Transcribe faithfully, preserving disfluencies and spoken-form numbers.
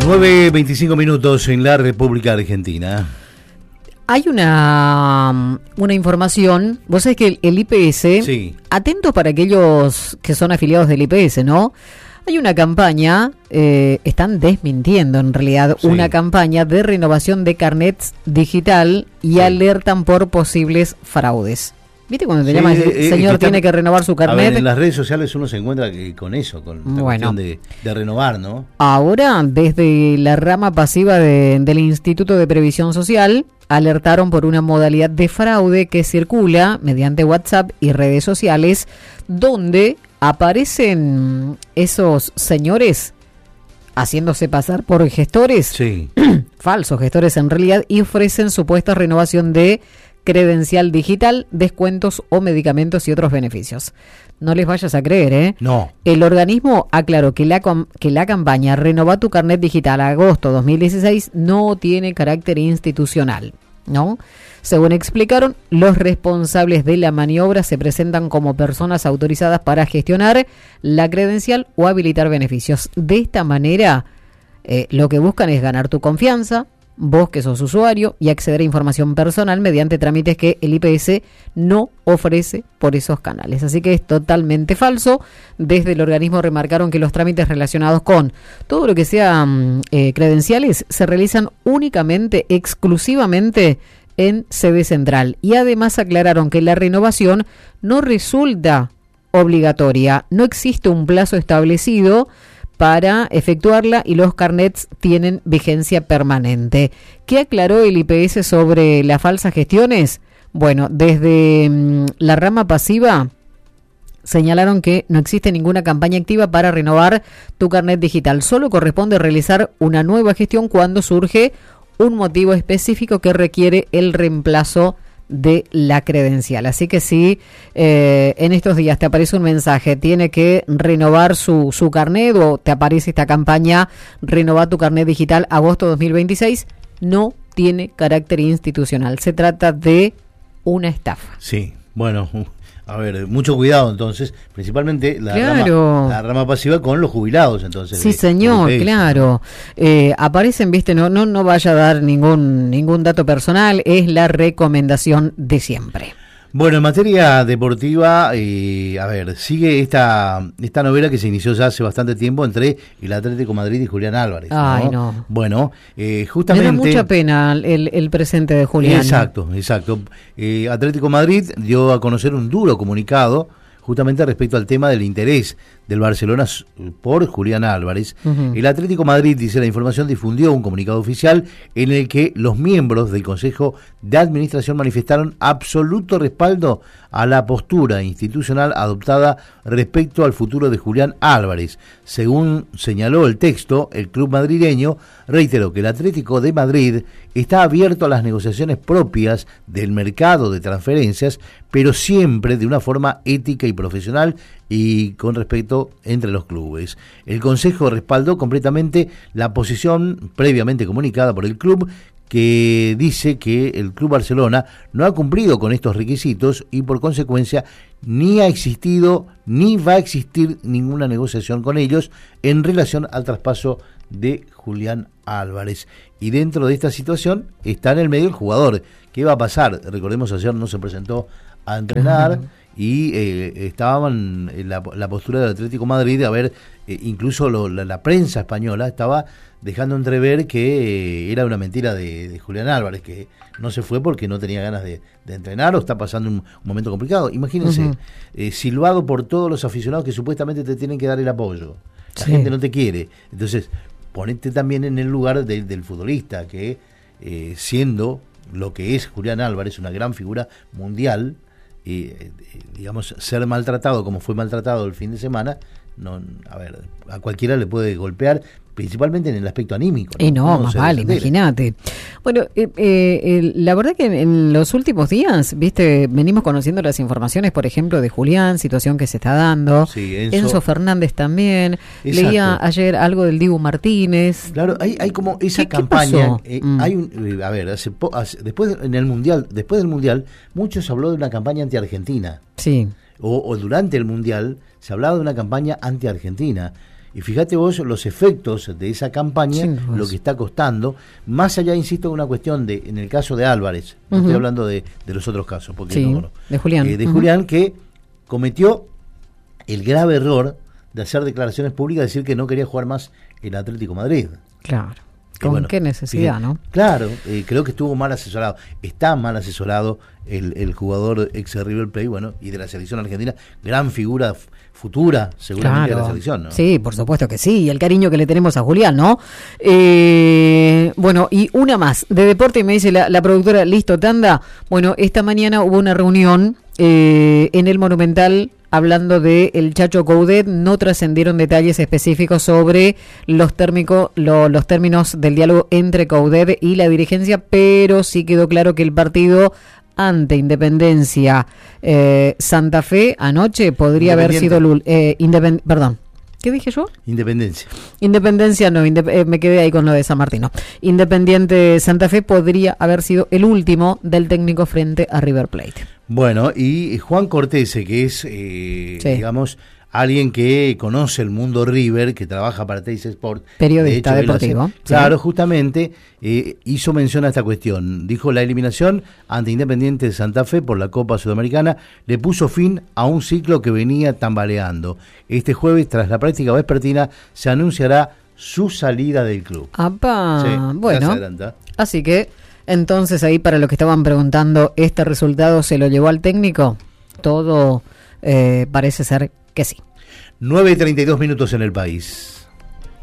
nueve veinticinco minutos en la República Argentina. Hay una, una información, vos sabés que el, el I P S, sí. Atentos para aquellos que son afiliados del I P S, ¿no? Hay una campaña, eh, están desmintiendo en realidad, sí. una campaña de renovación de carnets digital y sí. alertan por posibles fraudes. ¿Viste cuando te sí, llaman, el señor que tiene está, que renovar su carnet? A ver, en las redes sociales uno se encuentra con eso, con la bueno, cuestión de, de renovar, ¿no? Ahora, desde la rama pasiva de, del Instituto de Previsión Social, alertaron por una modalidad de fraude que circula mediante WhatsApp y redes sociales, donde aparecen esos señores haciéndose pasar por gestores, sí. falsos gestores en realidad, y ofrecen supuesta renovación de credencial digital, descuentos o medicamentos y otros beneficios. No les vayas a creer, ¿eh? No. El organismo aclaró que la, que la campaña Renova tu Carnet Digital agosto dos mil dieciséis no tiene carácter institucional, ¿no? Según explicaron, los responsables de la maniobra se presentan como personas autorizadas para gestionar la credencial o habilitar beneficios. De esta manera, eh, lo que buscan es ganar tu confianza, vos que sos usuario, y acceder a información personal mediante trámites que el I P S no ofrece por esos canales. Así que es totalmente falso. Desde el organismo remarcaron que los trámites relacionados con todo lo que sean eh, credenciales se realizan únicamente, exclusivamente en sede central. Y además aclararon que la renovación no resulta obligatoria. No existe un plazo establecido para efectuarla y los carnets tienen vigencia permanente. ¿Qué aclaró el I P S sobre las falsas gestiones? Bueno, desde mmm, la rama pasiva señalaron que no existe ninguna campaña activa para renovar tu carnet digital. Solo corresponde realizar una nueva gestión cuando surge un motivo específico que requiere el reemplazo de la credencial. Así que si eh, en estos días te aparece un mensaje, tiene que renovar su, su carnet, o te aparece esta campaña Renova tu Carnet Digital agosto dos mil veintiséis, no tiene carácter institucional. Se trata de una estafa. Sí, bueno, a ver, mucho cuidado entonces, principalmente la, claro. rama, la rama pasiva con los jubilados, entonces. Sí, de, señor, de claro. Eh, aparecen, viste, no, no, no vaya a dar ningún, ningún dato personal, es la recomendación de siempre. Bueno, en materia deportiva, eh, a ver, sigue esta esta novela que se inició ya hace bastante tiempo entre el Atlético Madrid y Julián Álvarez. Ay, no. no. Bueno, eh, justamente. Me da mucha pena el, el presente de Julián. Exacto, exacto. Eh, Atlético Madrid dio a conocer un duro comunicado justamente respecto al tema del interés del Barcelona por Julián Álvarez. Uh-huh. El Atlético Madrid, dice la información, difundió un comunicado oficial en el que los miembros del Consejo de Administración manifestaron absoluto respaldo a la postura institucional adoptada respecto al futuro de Julián Álvarez. Según señaló el texto, el club madrileño reiteró que el Atlético de Madrid está abierto a las negociaciones propias del mercado de transferencias, pero siempre de una forma ética y profesional y con respeto entre los clubes. El Consejo respaldó completamente la posición previamente comunicada por el club, que dice que el Club Barcelona no ha cumplido con estos requisitos y por consecuencia ni ha existido ni va a existir ninguna negociación con ellos en relación al traspaso de Julián Álvarez. Y dentro de esta situación está en el medio el jugador. ¿Qué va a pasar? Recordemos, ayer no se presentó a entrenar y eh, estaban en la, la postura del Atlético Madrid de haber, eh, incluso lo, la, la prensa española estaba dejando entrever que eh, era una mentira de, de Julián Álvarez, que no se fue porque no tenía ganas de, de entrenar o está pasando un, un momento complicado. Imagínense, uh-huh. eh, silbado por todos los aficionados que supuestamente te tienen que dar el apoyo. La sí. gente no te quiere. Entonces, ponete también en el lugar de, del futbolista, que eh, siendo lo que es Julián Álvarez, una gran figura mundial, y eh, digamos, ser maltratado como fue maltratado el fin de semana, no, a ver, a cualquiera le puede golpear, principalmente en el aspecto anímico, ¿no? Y no, Uno más vale, imagínate. Bueno, eh, eh, la verdad que en los últimos días, viste, venimos conociendo las informaciones, por ejemplo, de Julián, situación que se está dando, sí, Enzo, Enzo Fernández también, exacto. Leía ayer algo del Dibu Martínez. Claro, hay, hay como esa ¿Qué, campaña, qué eh, mm. hay un, a ver, hace, hace, después en el mundial, después del mundial, mucho se habló de una campaña anti-argentina. Sí. O, o durante el mundial se hablaba de una campaña anti-argentina. Y fíjate vos los efectos de esa campaña, sí, lo que está costando, más allá, insisto, de una cuestión de, en el caso de Álvarez, no uh-huh. estoy hablando de, de los otros casos, porque sí, no, no, de Julián. Eh, de uh-huh. Julián, que cometió el grave error de hacer declaraciones públicas, decir que no quería jugar más en Atlético Madrid. Claro. ¿Con bueno, qué necesidad, fíjate, no? Claro, eh, creo que estuvo mal asesorado. Está mal asesorado el, el jugador ex de River Plate, bueno, y de la selección argentina, gran figura f- futura, seguramente, claro, de la selección, ¿no? Sí, por supuesto que sí, y el cariño que le tenemos a Julián, ¿no? Eh, bueno, y una más, de deporte, me dice la, la productora, listo, tanda. Bueno, esta mañana hubo una reunión eh, en el Monumental, hablando de el Chacho Coudet. No trascendieron detalles específicos sobre los térmicos, lo, los términos del diálogo entre Coudet y la dirigencia, pero sí quedó claro que el partido ante Independencia eh, Santa Fe anoche podría haber sido eh, independ- perdón. ¿Qué dije yo? Independencia. Independencia no, indep- eh, me quedé ahí con lo de San Martín. No. Independiente Santa Fe podría haber sido el último del técnico frente a River Plate. Bueno, y Juan Cortese, que es, eh, sí. digamos, alguien que conoce el mundo River, que trabaja para Teis Sport. Periodista de hecho, deportivo. Hace, claro, sí. justamente eh, hizo mención a esta cuestión. Dijo, la eliminación ante Independiente de Santa Fe por la Copa Sudamericana le puso fin a un ciclo que venía tambaleando. Este jueves, tras la práctica vespertina, se anunciará su salida del club. ¡Apa! Sí, bueno, así que, entonces ahí para los que estaban preguntando, ¿este resultado se lo llevó al técnico? Todo eh, parece ser que sí. nueve y treinta y dos minutos en el país.